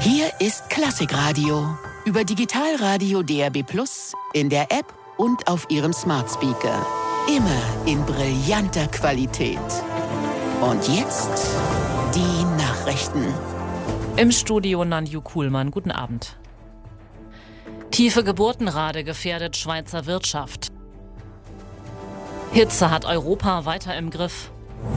Hier ist Klassikradio. Über Digitalradio DAB+, in der App und auf Ihrem Smart Speaker. Immer in brillanter Qualität. Und jetzt die Nachrichten. Im Studio Nanju Kuhlmann. Guten Abend. Tiefe Geburtenrate gefährdet Schweizer Wirtschaft. Hitze hat Europa weiter im Griff.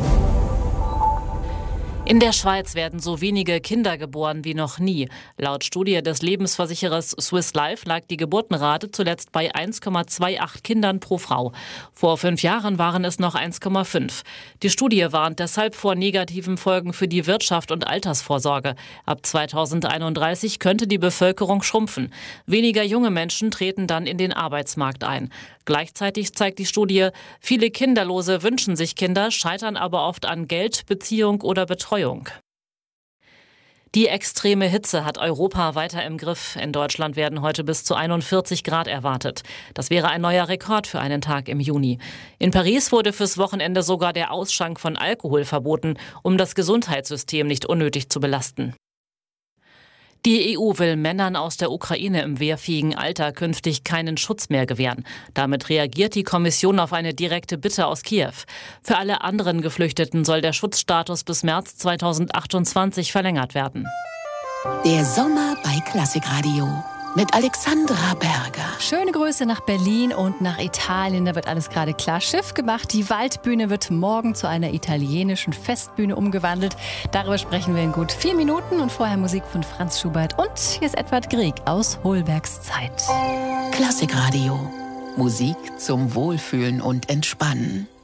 In der Schweiz werden so wenige Kinder geboren wie noch nie. Laut Studie des Lebensversicherers Swiss Life lag die Geburtenrate zuletzt bei 1,28 Kindern pro Frau. Vor 5 Jahren waren es noch 1,5. Die Studie warnt deshalb vor negativen Folgen für die Wirtschaft und Altersvorsorge. Ab 2031 könnte die Bevölkerung schrumpfen. Weniger junge Menschen treten dann in den Arbeitsmarkt ein. Gleichzeitig zeigt die Studie, viele Kinderlose wünschen sich Kinder, scheitern aber oft an Geld, Beziehung oder Betreuung. Die extreme Hitze hat Europa weiter im Griff. In Deutschland werden heute bis zu 41 Grad erwartet. Das wäre ein neuer Rekord für einen Tag im Juni. In Paris wurde fürs Wochenende sogar der Ausschank von Alkohol verboten, um das Gesundheitssystem nicht unnötig zu belasten. Die EU will Männern aus der Ukraine im wehrfähigen Alter künftig keinen Schutz mehr gewähren. Damit reagiert die Kommission auf eine direkte Bitte aus Kiew. Für alle anderen Geflüchteten soll der Schutzstatus bis März 2028 verlängert werden. Der Sommer bei Klassikradio mit Alexandra Berger. Schöne Grüße nach Berlin und nach Italien. Da wird alles gerade klar Schiff gemacht. Die Waldbühne wird morgen zu einer italienischen Festbühne umgewandelt. Darüber sprechen wir in gut 4 Minuten. Und vorher Musik von Franz Schubert. Und hier ist Edward Grieg aus Holbergs Zeit. Klassikradio. Musik zum Wohlfühlen und Entspannen.